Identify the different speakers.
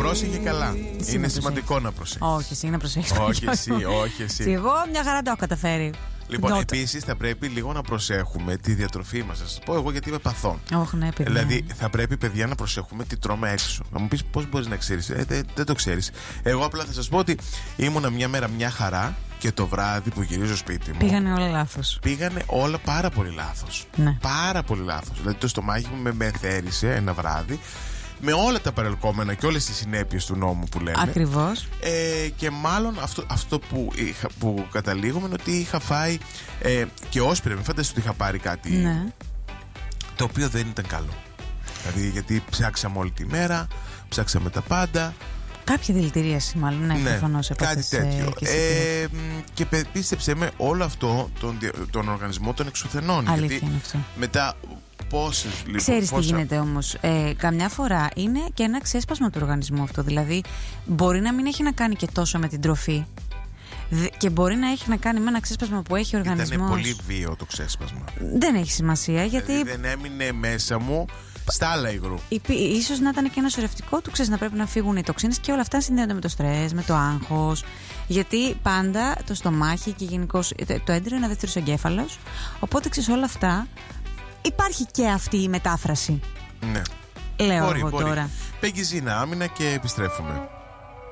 Speaker 1: πρόσεχε καλά. Είναι σημαντικό να προσέχεις.
Speaker 2: Όχι, εσύ να προσέχεις.
Speaker 1: Όχι εσύ.
Speaker 2: Εγώ μια χαρά το έχω καταφέρει.
Speaker 1: Λοιπόν, επίσης θα πρέπει λίγο να προσέχουμε τη διατροφή μας. Θα σας πω εγώ γιατί είμαι παθών.
Speaker 2: Ναι, παιδιά.
Speaker 1: Δηλαδή, θα πρέπει, παιδιά, να προσέχουμε τι τρώμε έξω. Να μου πεις πώς μπορείς να ξέρεις. Δεν το ξέρεις. Εγώ απλά θα σας πω ότι ήμουνα μια μέρα μια χαρά και το βράδυ που γυρίζω σπίτι μου.
Speaker 2: Πήγανε όλα λάθος.
Speaker 1: Πήγανε όλα πάρα πολύ λάθος.
Speaker 2: Ναι.
Speaker 1: Πάρα πολύ λάθος. Δηλαδή, το στομάχι μου με εθέρισε ένα βράδυ. Με όλα τα παρελκόμενα και όλες τις συνέπειες του νόμου που λένε.
Speaker 2: Ακριβώς.
Speaker 1: Και μάλλον αυτό που καταλήγουμε είναι ότι είχα φάει και όσπρια. Μην φανταστείτε ότι είχα πάρει κάτι,
Speaker 2: ναι, το
Speaker 1: οποίο δεν ήταν καλό. Δηλαδή, γιατί ψάξαμε όλη τη μέρα, ψάξαμε τα πάντα.
Speaker 2: Κάποια δηλητηρίαση μάλλον, ναι, προφανώς.
Speaker 1: Κάτι τέτοιο. Και πίστεψέ με, όλο αυτό τον οργανισμό τον εξουθενώνει.
Speaker 2: Αλήθεια
Speaker 1: γιατί
Speaker 2: είναι αυτό.
Speaker 1: μετά
Speaker 2: Ξέρεις τι γίνεται όμως. Καμιά φορά είναι και ένα ξέσπασμα του οργανισμού αυτό. Δηλαδή, μπορεί να μην έχει να κάνει και τόσο με την τροφή. Και μπορεί να έχει να κάνει με ένα ξέσπασμα που έχει ο οργανισμός.
Speaker 1: Ήταν πολύ βίαιο το ξέσπασμα.
Speaker 2: Δεν έχει σημασία γιατί.
Speaker 1: Δηλαδή δεν έμεινε μέσα μου στα άλλα υγρού.
Speaker 2: Ίσως να ήταν και ένα σωρευτικό του, ξέρεις, να πρέπει να φύγουν οι τοξίνες και όλα αυτά συνδέονται με το στρες, με το άγχος. Γιατί πάντα το στομάχι και γενικώς το έντρο είναι δεύτερος εγκέφαλος. Οπότε ξέρεις, όλα αυτά. Υπάρχει και αυτή η μετάφραση.
Speaker 1: Ναι.
Speaker 2: Λέω εγώ τώρα.
Speaker 1: Πέγγι Ζήνα, άμυνα και επιστρέφουμε.